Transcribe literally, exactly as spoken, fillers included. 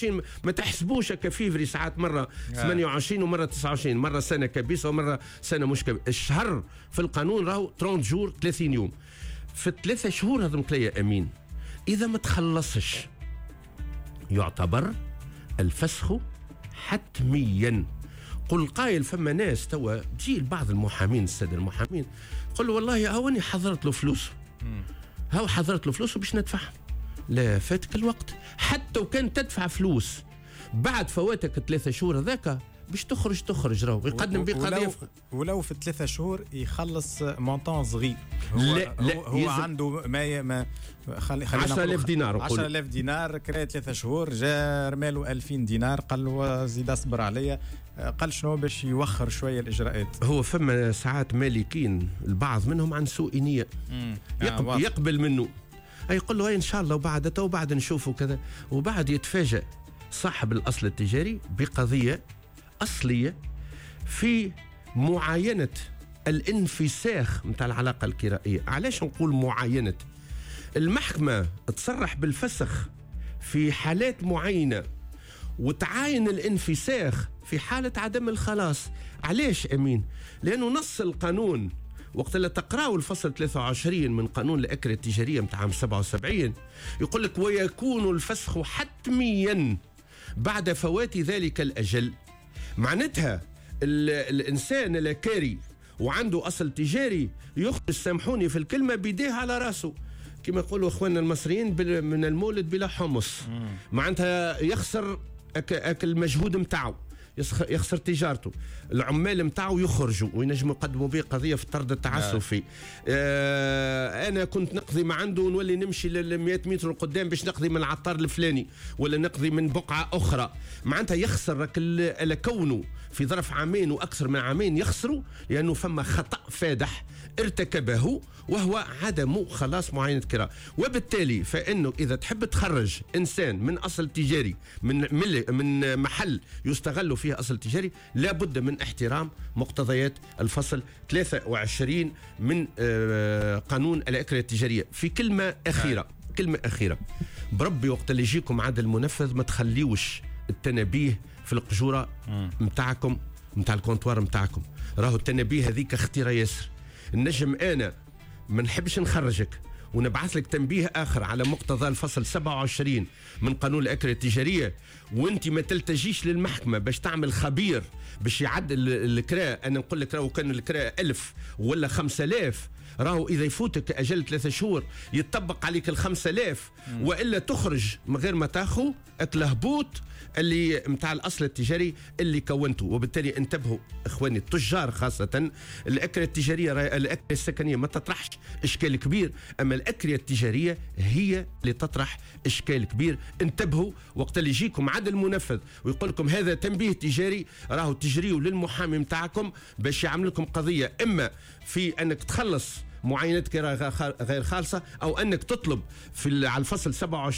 وعشرين ما تحسبوش كفيفري ساعات مرة ثمانية وعشرين ومرة تسعة وعشرين، مرة سنة كبيسة ومرة سنة مش كبيسة. الشهر في القانون راهو ثلاثين جور ثلاثين يوم. في الثلاثة شهور هذم يا أمين إذا ما تخلصش يعتبر الفسخ حتميا. قل قايل فما ناس توا تجي بعض المحامين السادة المحامين قل والله هاوني حضرت له فلوس، هاو حضرت له فلوس وباش ندفعها. لا فاتك الوقت، حتى وكان تدفع فلوس بعد فواتك ثلاثة شهور هذاك باش تخرج تخرج راهو يقدم بقضيه. ولو, ولو في الثلاثة شهور يخلص مونطون صغير، هو لا لا هو, هو عنده ما ما خلي خلينا عشرة آلاف دينار، عشرة آلاف دينار كرا ثلاثة شهور، جا رماله ألفين دينار، قال له زيد اصبر عليا، قال شنو باش يوخر شويه الاجراءات. هو فما ساعات مالكين البعض منهم عن سوء نيه يقبل, آه يقبل منه، يقول له ان شاء الله وبعد تو بعد نشوفه كذا، وبعد يتفاجأ صاحب الاصل التجاري بقضيه اصليه في معاينه الانفساخ متاع العلاقه الكرائيه. علاش نقول معاينه؟ المحكمه تصرح بالفسخ في حالات معينه وتعاين الانفساخ في حاله عدم الخلاص. علاش امين؟ لانه نص القانون وقت اللي تقرأوا الفصل ثلاثة وعشرين من قانون الأكرة التجارية متاع عام سبعة وسبعين يقول لك ويكون الفسخ حتميا بعد فوات ذلك الأجل. معناتها الإنسان الأكاري وعنده أصل تجاري يخرج، سامحوني في الكلمة، بيديه على راسه كما يقولوا اخواننا المصريين من المولد بلا حمص. معناتها يخسر أكل المجهود متاعه، يخسر تجارته، العمال متاعه يخرجوا وينجموا يقدموا به قضيه في الطرد التعسفي. آه انا كنت نقضي ما عنده ونولي نمشي لل مئة متر قدام باش نقضي من العطار الفلاني ولا نقضي من بقعه اخرى. معناتها يخسر كونه في ظرف عامين واكثر من عامين يخسروا لانه فما خطا فادح ارتكبه وهو عدم خلاص معاينه كراء. وبالتالي فانه اذا تحب تخرج انسان من اصل تجاري من من محل يستغل فيها أصل تجاري لابد من احترام مقتضيات الفصل ثلاثة وعشرين من قانون الأكرة التجارية. في كلمة أخيرة كلمة أخيرة بربي، وقت اللي يجيكم عدل المنفذ ما تخليوش التنابيه في القجورة متاعكم متاع الكونتوار متاعكم. راهو التنابيه هذيك خطيرة ياسر. النجم أنا ما نحبش نخرجك ونبعث لك تنبيه آخر على مقتضى الفصل سبعة وعشرين من قانون الأكرة التجارية وانت ما تلتجيش للمحكمة باش تعمل خبير باش يعدل الكراء. أنا نقول لك راهو كان الكراء ألف ولا خمسة آلاف، راهو إذا يفوتك أجل ثلاثة شهور يتطبق عليك الخمسة آلاف وإلا تخرج من غير ما تاخو الهبوط اللي متاع الأصل التجاري اللي كونته. وبالتالي انتبهوا إخواني التجار خاصة. الأكرة التجارية الأكرة السكنية ما تطرحش إشكال كبير، أما الأكرة التجارية هي اللي تطرح إشكال كبير. انتبهوا وقت اللي يجيكم عدل منفذ ويقول لكم هذا تنبيه تجاري، راهو تجريوا للمحامي متاعكم باش يعمل لكم قضية إما في أنك تخلص معاينتك غير خالصة أو أنك تطلب في على الفصل سبعة وعشرين